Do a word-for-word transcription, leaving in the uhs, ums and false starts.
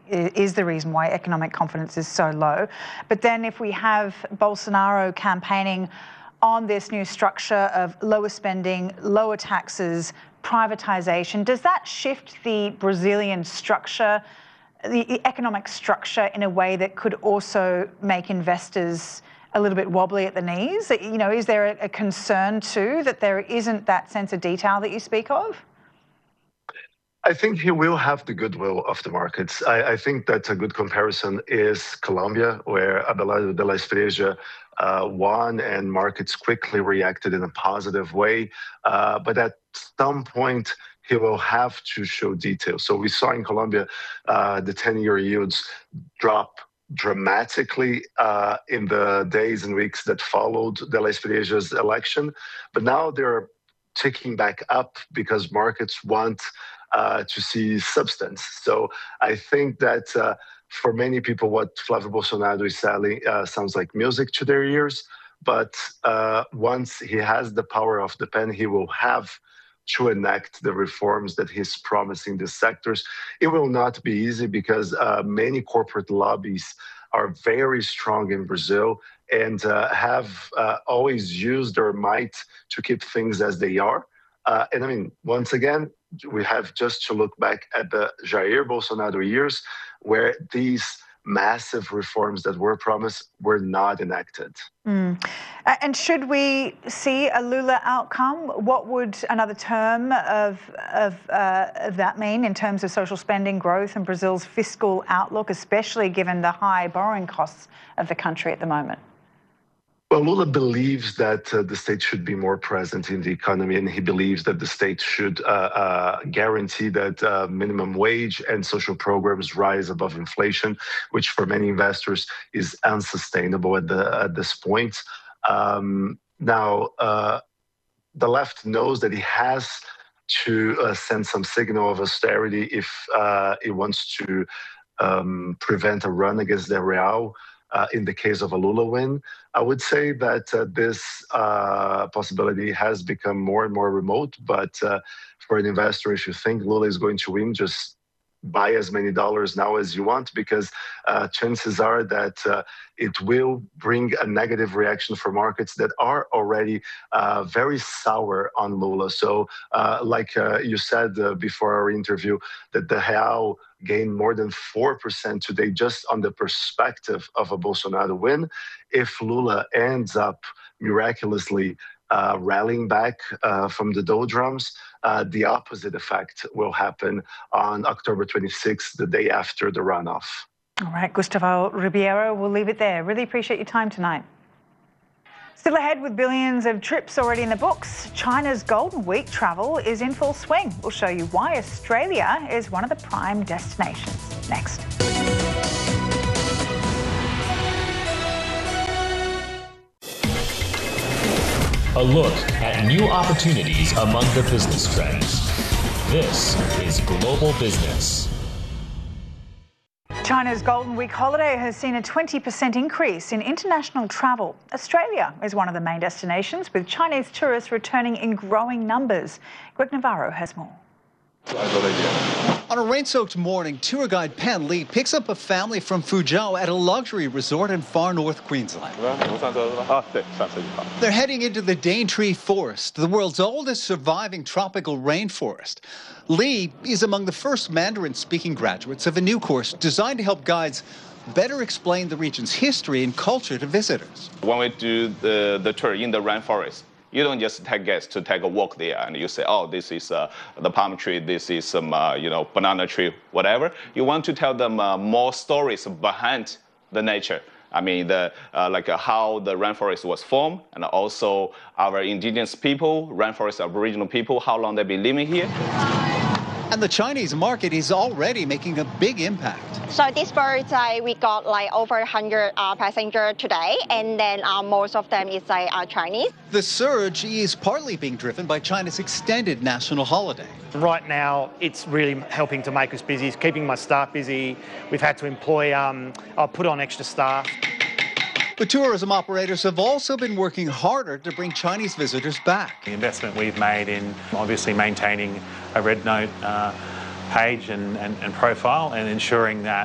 is the reason why economic confidence is so low. But then if we have Bolsonaro campaigning on this new structure of lower spending, lower taxes, privatisation, does that shift the Brazilian structure, the economic structure, in a way that could also make investors a little bit wobbly at the knees? You know, is there a concern too that there isn't that sense of detail that you speak of? I think he will have the goodwill of the markets. I, I think that a good comparison is Colombia, where Abelardo de la Espriella uh, won and markets quickly reacted in a positive way. Uh, but at some point, he will have to show detail. So we saw in Colombia uh, the ten-year yields drop dramatically uh, in the days and weeks that followed de la Espriella's election. But now they're ticking back up because markets want uh, to see substance. So I think that uh, for many people, what Flávio Bolsonaro is selling uh, sounds like music to their ears. But uh, once he has the power of the pen, he will have to enact the reforms that he's promising the sectors. It will not be easy because uh, many corporate lobbies are very strong in Brazil and uh, have uh, always used their might to keep things as they are. Uh, and I mean, once again, we have just to look back at the Jair Bolsonaro years where these massive reforms that were promised were not enacted. Mm. And should we see a Lula outcome? What would another term of, of, uh, of that mean in terms of social spending growth and Brazil's fiscal outlook, especially given the high borrowing costs of the country at the moment? Well, Lula believes that uh, the state should be more present in the economy, and he believes that the state should uh, uh, guarantee that uh, minimum wage and social programs rise above inflation, which for many investors is unsustainable at, the, at this point. Um, now, uh, the left knows that he has to uh, send some signal of austerity if uh, it wants to um, prevent a run against the real. Uh, in the case of a Lula win, I would say that uh, this uh, possibility has become more and more remote. But uh, for an investor, if you think Lula is going to win, just buy as many dollars now as you want, because uh, chances are that uh, it will bring a negative reaction for markets that are already uh, very sour on Lula. So uh, like uh, you said uh, before our interview, that the real gained more than four percent today just on the perspective of a Bolsonaro win. If Lula ends up miraculously uh, rallying back uh, from the doldrums, uh, the opposite effect will happen on October twenty-sixth, the day after the runoff. All right, Gustavo Ribeiro, we'll leave it there. Really appreciate your time tonight. Still ahead with billions of trips already in the books, China's Golden Week travel is in full swing. We'll show you why Australia is one of the prime destinations. Next. A look at new opportunities among the business trends. This is Global Business. China's Golden Week holiday has seen a twenty percent increase in international travel. Australia is one of the main destinations, with Chinese tourists returning in growing numbers. Greg Navarro has more. On a rain-soaked morning, tour guide Pan Li picks up a family from Fuzhou at a luxury resort in far north Queensland. They're heading into the Daintree Forest, the world's oldest surviving tropical rainforest. Li is among the first Mandarin-speaking graduates of a new course designed to help guides better explain the region's history and culture to visitors. When we do the, the tour in the rainforest, you don't just take guests to take a walk there and you say, oh, this is uh, the palm tree, this is some, uh, you know, banana tree, whatever. You want to tell them uh, more stories behind the nature. I mean, the, uh, like uh, how the rainforest was formed, and also our indigenous people, rainforest aboriginal people, how long they've been living here. And the Chinese market is already making a big impact. So this bird, uh, we got like over one hundred uh, passengers today, and then uh, most of them is like uh, Chinese. The surge is partly being driven by China's extended national holiday. Right now, it's really helping to make us busy. It's keeping my staff busy. We've had to employ, um, I'll put on extra staff. But tourism operators have also been working harder to bring Chinese visitors back. The investment we've made in obviously maintaining a Red Note uh, page and, and, and profile, and ensuring that